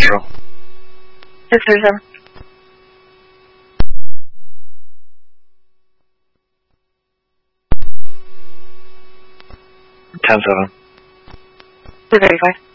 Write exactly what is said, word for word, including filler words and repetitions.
Zero. Six zero seven. Ten seven. Two thirty five.